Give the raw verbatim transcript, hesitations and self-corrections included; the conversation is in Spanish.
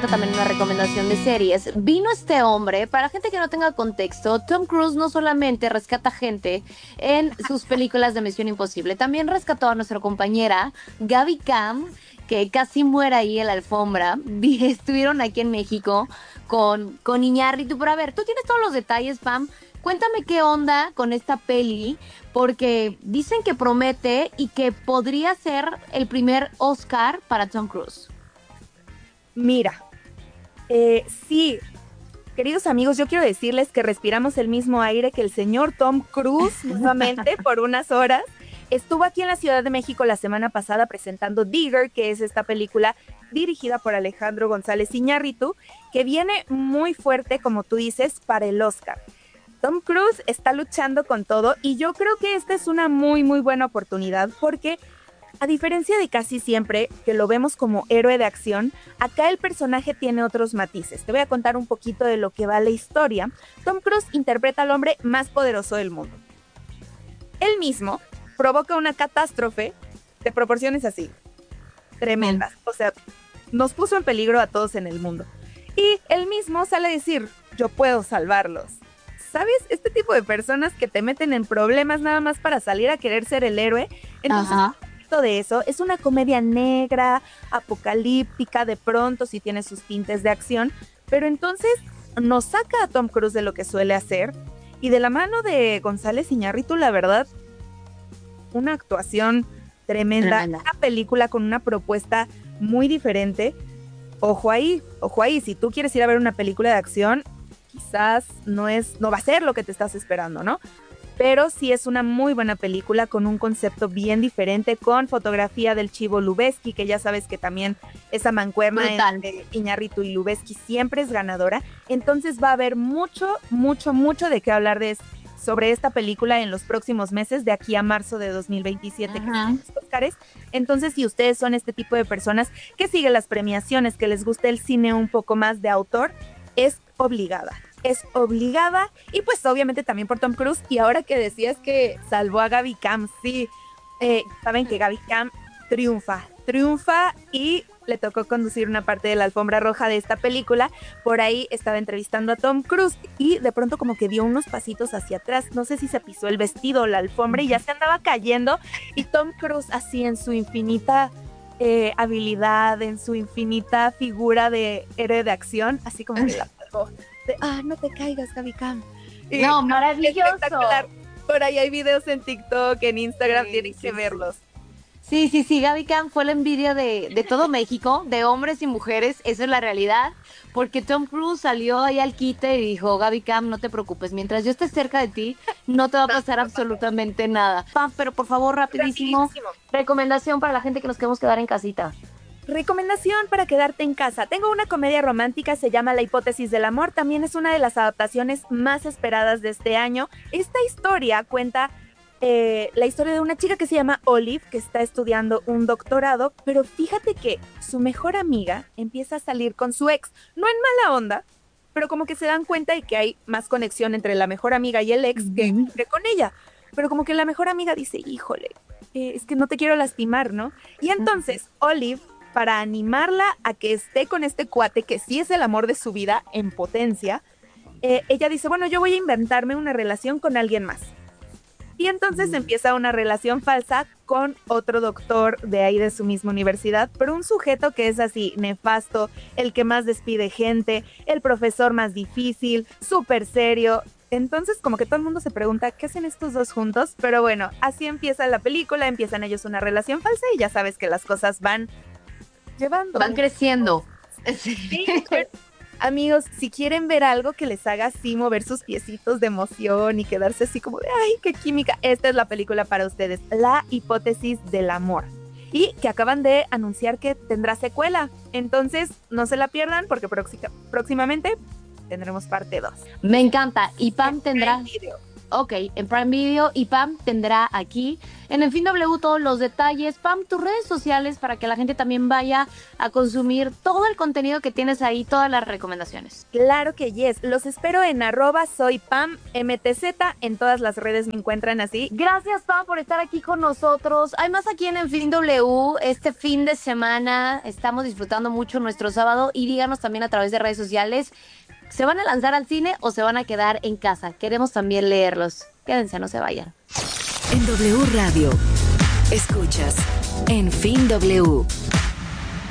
darte también una recomendación de series. Vino este hombre, para gente que no tenga contexto, Tom Cruise no solamente rescata gente en sus películas de Misión Imposible, también rescató a nuestra compañera Gaby Cam, que casi muere ahí en la alfombra. Vi- Estuvieron aquí en México con, con Iñárritu. Pero a ver, tú tienes todos los detalles, Pam. Cuéntame qué onda con esta peli, porque dicen que promete y que podría ser el primer Oscar para Tom Cruise. Mira, eh, sí, queridos amigos, yo quiero decirles que respiramos el mismo aire que el señor Tom Cruise nuevamente por unas horas. Estuvo aquí en la Ciudad de México la semana pasada presentando Digger, que es esta película dirigida por Alejandro González Iñárritu, que viene muy fuerte, como tú dices, para el Oscar. Tom Cruise está luchando con todo y yo creo que esta es una muy, muy buena oportunidad porque a diferencia de casi siempre que lo vemos como héroe de acción, acá el personaje tiene otros matices. Te voy a contar un poquito de lo que va la historia. Tom Cruise interpreta al hombre más poderoso del mundo. Él mismo provoca una catástrofe de proporciones así, Mm. tremendas. O sea, nos puso en peligro a todos en el mundo. Y él mismo sale a decir, yo puedo salvarlos. ¿Sabes? Este tipo de personas que te meten en problemas nada más para salir a querer ser el héroe. Entonces, Ajá. de eso, es una comedia negra, apocalíptica, de pronto sí tiene sus tintes de acción, pero entonces nos saca a Tom Cruise de lo que suele hacer y de la mano de González Iñárritu, la verdad, una actuación tremenda, Tremenda. una película con una propuesta muy diferente. Ojo ahí, ojo ahí, si tú quieres ir a ver una película de acción, quizás no es, no va a ser lo que te estás esperando, ¿no? Pero sí es una muy buena película con un concepto bien diferente, con fotografía del Chivo Lubeski, que ya sabes que también esa mancuerna Brutal. entre Iñárritu y Lubeski siempre es ganadora. Entonces va a haber mucho, mucho, mucho de qué hablar de, sobre esta película en los próximos meses, de aquí a marzo de dos mil veintisiete, que son Ajá. los Óscares. Entonces, si ustedes son este tipo de personas que siguen las premiaciones, que les gusta el cine un poco más de autor, es obligada. Es obligada y pues obviamente también por Tom Cruise. Y ahora que decías que salvó a Gaby Cam, sí, eh, saben que Gaby Cam triunfa, triunfa y le tocó conducir una parte de la alfombra roja de esta película. Por ahí estaba entrevistando a Tom Cruise y de pronto como que dio unos pasitos hacia atrás, no sé si se pisó el vestido o la alfombra y ya se andaba cayendo y Tom Cruise así en su infinita eh, habilidad, en su infinita figura de héroe de acción, así como que la salvó. De, ah, no te caigas, Gaby Cam. Y No, no, espectacular. maravilloso. Por ahí hay videos en TikTok, en Instagram, Sí, tienen que sí, sí. verlos. Sí, sí, sí, Gaby Cam fue la envidia de, de todo México, de hombres y mujeres, eso es la realidad, porque Tom Cruise salió ahí al quite y dijo, Gaby Cam, no te preocupes, mientras yo esté cerca de ti, no te va a No, pasar no pasa. absolutamente nada. Pam, pero por favor, rapidísimo, Rapidísimo. recomendación para la gente que nos queremos quedar en casita. Recomendación para quedarte en casa. Tengo una comedia romántica, se llama La hipótesis del amor. También es una de las adaptaciones más esperadas de este año. Esta historia cuenta eh, la historia de una chica que se llama Olive, que está estudiando un doctorado, pero fíjate que su mejor amiga empieza a salir con su ex. No en mala onda, pero como que se dan cuenta de que hay más conexión entre la mejor amiga y el ex que, Ujú. que con ella. Pero como que la mejor amiga dice, híjole, eh, es que no te quiero lastimar, ¿no? Y entonces Olive, para animarla a que esté con este cuate que sí es el amor de su vida en potencia, eh, ella dice, bueno, yo voy a inventarme una relación con alguien más. Y entonces empieza una relación falsa con otro doctor de ahí de su misma universidad, pero un sujeto que es así, nefasto, el que más despide gente, el profesor más difícil, súper serio. Entonces como que todo el mundo se pregunta, ¿qué hacen estos dos juntos? Pero bueno, así empieza la película, empiezan ellos una relación falsa y ya sabes que las cosas van llevando Van un... creciendo. Sí. Sí, pero amigos, si quieren ver algo que les haga así mover sus piecitos de emoción y quedarse así como de, ay, qué química, esta es la película para ustedes, La hipótesis del amor. Y que acaban de anunciar que tendrá secuela. Entonces, no se la pierdan porque próximamente tendremos parte dos. Me encanta. Y En Pam Prime tendrá Video. Ok, en Prime Video, y Pam tendrá aquí en el Fin W todos los detalles. Pam, tus redes sociales para que la gente también vaya a consumir todo el contenido que tienes ahí, todas las recomendaciones. Claro que yes, los espero en arroba soy Pam M T Z, en todas las redes me encuentran así. Gracias, Pam, por estar aquí con nosotros. Hay más aquí en el Fin W, este fin de semana estamos disfrutando mucho nuestro sábado, y díganos también a través de redes sociales, ¿se van a lanzar al cine o se van a quedar en casa? Queremos también leerlos. Quédense, no se vayan. En W Radio, escuchas En Fin W.